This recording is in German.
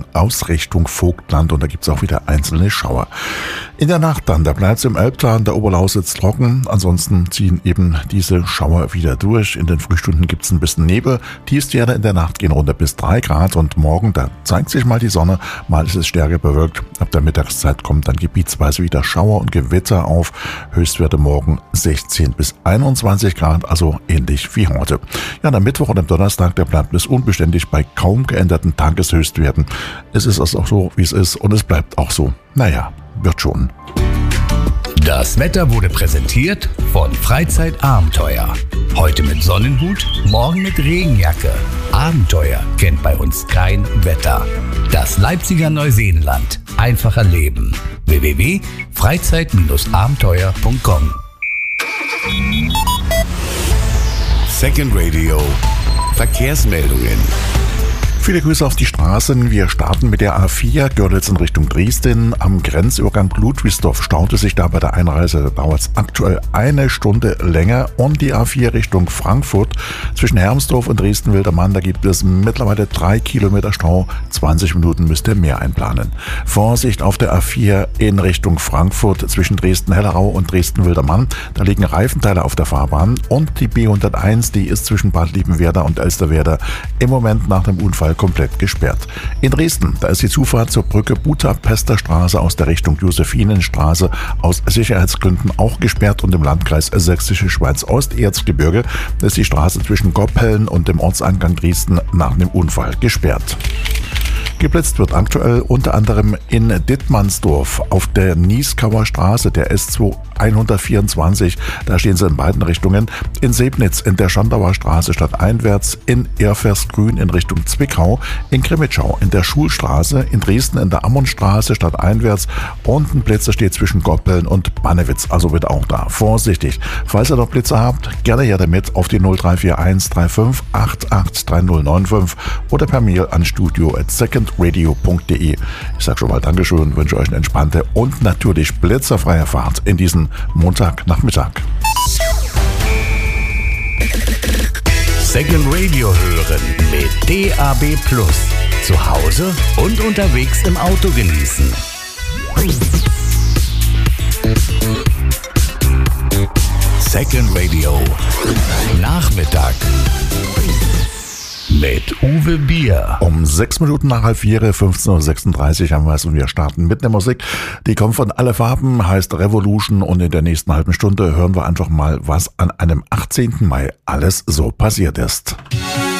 aus Richtung Vogtland und da gibt es auch wieder einzelne Schauer. In der Nacht dann, da bleibt es im Elbtal, der Oberlausitz trocken. Ansonsten ziehen eben diese Schauer wieder durch. In den Frühstunden gibt es ein bisschen Nebel. Tiefstwerte in der Nacht gehen runter bis 3 Grad und morgen, da zeigt sich mal die Sonne, mal ist es stärker bewölkt. Ab der Mittagszeit kommt dann gebietsweise wieder Schauer und Gewitter auf. Höchstwerte morgen 16 bis 21 Grad, also ähnlich wie heute. Ja, am Mittwoch und am Donnerstag, da bleibt es unbeständig bei kaum geänderten Tageshöchstwerten. Es ist also auch so, wie es ist und es bleibt auch so. Naja, wird schon. Das Wetter wurde präsentiert von Freizeitabenteuer. Heute mit Sonnenhut, morgen mit Regenjacke. Abenteuer kennt bei uns kein Wetter. Das Leipziger Neuseenland. Einfacher Leben. www.freizeit-abenteuer.com. Second Radio. Verkehrsmeldungen. Viele Grüße auf die Straßen. Wir starten mit der A4 Görlitz in Richtung Dresden. Am Grenzübergang Ludwigsdorf staute sich da bei der Einreise. Da dauert es aktuell 1 Stunde länger. Und die A4 Richtung Frankfurt zwischen Hermsdorf und Dresden-Wildermann. Da gibt es mittlerweile 3 Kilometer Stau. 20 Minuten müsst ihr mehr einplanen. Vorsicht auf der A4 in Richtung Frankfurt zwischen Dresden-Hellerau und Dresden-Wildermann. Da liegen Reifenteile auf der Fahrbahn. Und die B101, die ist zwischen Bad Liebenwerda und Elsterwerda im Moment nach dem Unfall komplett gesperrt. In Dresden, da ist die Zufahrt zur Brücke Budapester Straße aus der Richtung Josephinenstraße aus Sicherheitsgründen auch gesperrt und im Landkreis Sächsische Schweiz-Osterzgebirge, da ist die Straße zwischen Goppeln und dem Ortseingang Dresden nach dem Unfall gesperrt. Geblitzt wird aktuell unter anderem in Dittmannsdorf auf der Nieskauer Straße, der S2 124. Da stehen sie in beiden Richtungen. In Sebnitz in der Schandauer Straße stadteinwärts, in Erfersgrün in Richtung Zwickau, in Grimmitschau in der Schulstraße, in Dresden in der Ammonstraße stadteinwärts und ein Blitzer steht zwischen Goppeln und Bannewitz, also wird auch da. Vorsichtig. Falls ihr noch Blitzer habt, gerne her damit auf die 0341 35 88 3095 oder per Mail an studio@secondradio.de. Ich sag schon mal Dankeschön, wünsche euch eine entspannte und natürlich blitzerfreie Fahrt in diesen Montagnachmittag. Second Radio hören mit DAB+. Zu Hause und unterwegs im Auto genießen. Second Radio. Nachmittag. Mit Uwe Bier. Um 6 Minuten nach 3:30, 15:36 haben wir es und wir starten mit der Musik. Die kommt von Alle Farben, heißt Revolution und in der nächsten halben Stunde hören wir einfach mal, was an einem 18. Mai alles so passiert ist.